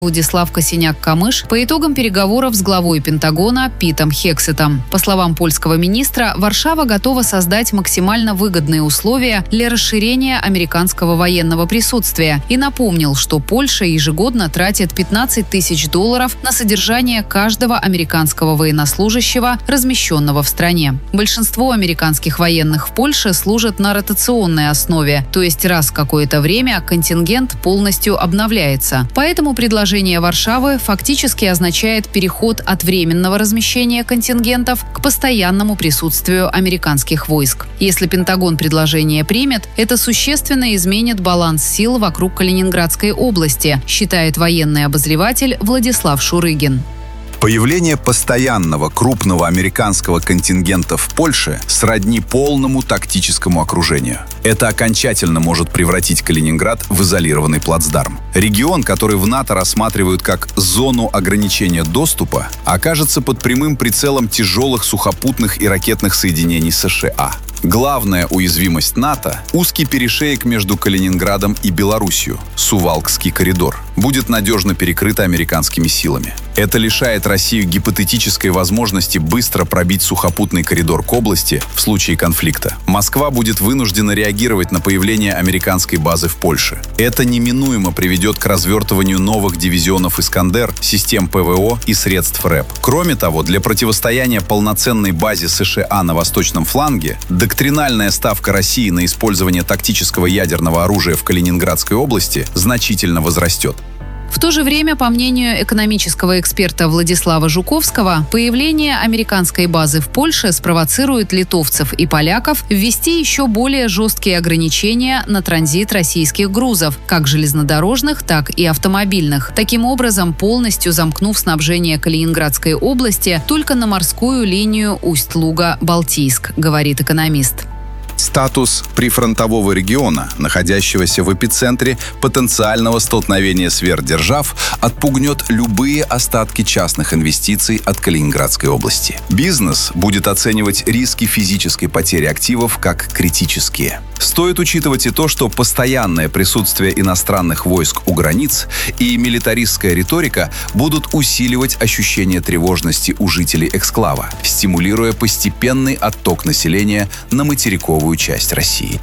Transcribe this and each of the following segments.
Владислав Косиняк-Камыш по итогам переговоров с главой Пентагона Питом Хексетом. По словам польского министра, Варшава готова создать максимально выгодные условия для расширения американского военного присутствия и напомнил, что Польша ежегодно тратит $15 тысяч на содержание каждого американского военнослужащего, размещенного в стране. Большинство американских военных в Польше служат на ротационной основе, то есть раз в какое-то время контингент полностью обновляется. Поэтому предложение Варшавы фактически означает переход от временного размещения контингентов к постоянному присутствию американских войск. Если Пентагон предложение примет, это существенно изменит баланс сил вокруг Калининградской области, считает военный обозреватель Владислав Шурыгин. Появление постоянного крупного американского контингента в Польше сродни полному тактическому окружению. Это окончательно может превратить Калининград в изолированный плацдарм. Регион, который в НАТО рассматривают как зону ограничения доступа, окажется под прямым прицелом тяжелых сухопутных и ракетных соединений США. Главная уязвимость НАТО – узкий перешеек между Калининградом и Белоруссией, Сувалкский коридор, будет надежно перекрыт американскими силами. Это лишает Россию гипотетической возможности быстро пробить сухопутный коридор к области в случае конфликта. Москва будет вынуждена реагировать на появление американской базы в Польше. Это неминуемо приведет к развертыванию новых дивизионов «Искандер», систем ПВО и средств РЭП. Кроме того, для противостояния полноценной базе США на восточном фланге доктринальная ставка России на использование тактического ядерного оружия в Калининградской области значительно возрастет. В то же время, по мнению экономического эксперта Владислава Жуковского, появление американской базы в Польше спровоцирует литовцев и поляков ввести еще более жесткие ограничения на транзит российских грузов, как железнодорожных, так и автомобильных. Таким образом, полностью замкнув снабжение Калининградской области только на морскую линию Усть-Луга-Балтийск, говорит экономист. Статус прифронтового региона, находящегося в эпицентре потенциального столкновения сверхдержав, отпугнет любые остатки частных инвестиций от Калининградской области. Бизнес будет оценивать риски физической потери активов как критические. Стоит учитывать и то, что постоянное присутствие иностранных войск у границ и милитаристская риторика будут усиливать ощущение тревожности у жителей эксклава, стимулируя постепенный отток населения на материковую часть России.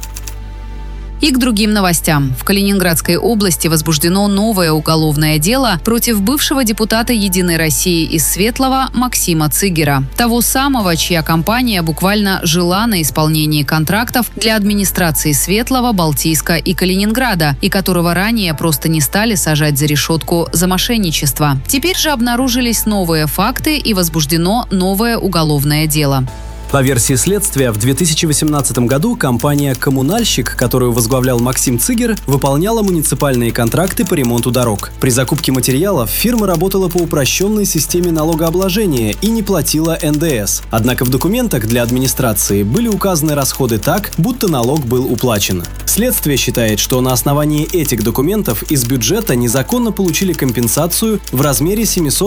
И к другим новостям. В Калининградской области возбуждено новое уголовное дело против бывшего депутата «Единой России» из Светлого Максима Цигера. Того самого, чья компания буквально жила на исполнении контрактов для администрации Светлого, Балтийска и Калининграда, и которого ранее просто не стали сажать за решетку за мошенничество. Теперь же обнаружились новые факты и возбуждено новое уголовное дело. По версии следствия, в 2018 году компания «Коммунальщик», которую возглавлял Максим Цигер, выполняла муниципальные контракты по ремонту дорог. При закупке материалов фирма работала по упрощенной системе налогообложения и не платила НДС. Однако в документах для администрации были указаны расходы так, будто налог был уплачен. Следствие считает, что на основании этих документов из бюджета незаконно получили компенсацию в размере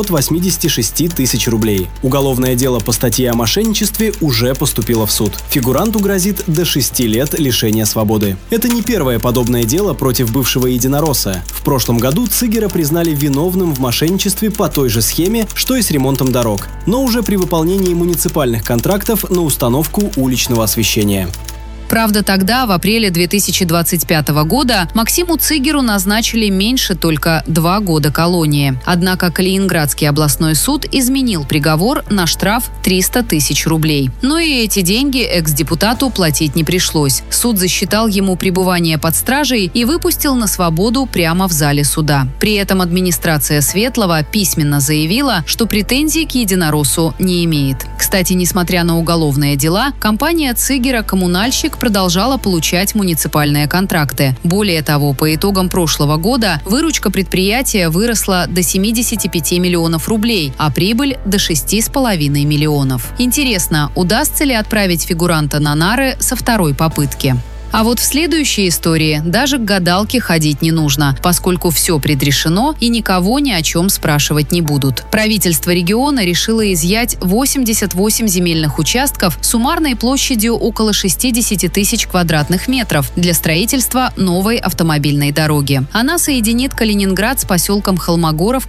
786 тысяч рублей. Уголовное дело по статье о мошенничестве уже поступило в суд. Фигуранту грозит до 6 лет лишения свободы. Это не первое подобное дело против бывшего единоросса. В прошлом году Цигера признали виновным в мошенничестве по той же схеме, что и с ремонтом дорог, но уже при выполнении муниципальных контрактов на установку уличного освещения. Правда, тогда, в апреле 2025 года, Максиму Цигеру назначили меньше только 2 года колонии. Однако Калининградский областной суд изменил приговор на штраф 300 тысяч рублей. Но и эти деньги экс-депутату платить не пришлось. Суд засчитал ему пребывание под стражей и выпустил на свободу прямо в зале суда. При этом администрация Светлого письменно заявила, что претензий к единороссу не имеет. Кстати, несмотря на уголовные дела, компания Цигера «Коммунальщик» продолжала получать муниципальные контракты. Более того, по итогам прошлого года выручка предприятия выросла до 75 миллионов рублей, а прибыль до 6,5 миллионов. Интересно, удастся ли отправить фигуранта на нары со второй попытки? А вот в следующей истории даже к гадалке ходить не нужно, поскольку все предрешено и никого ни о чем спрашивать не будут. Правительство региона решило изъять 88 земельных участков суммарной площадью около 60 тысяч квадратных метров для строительства новой автомобильной дороги. Она соединит Калининград с поселком Холмогоров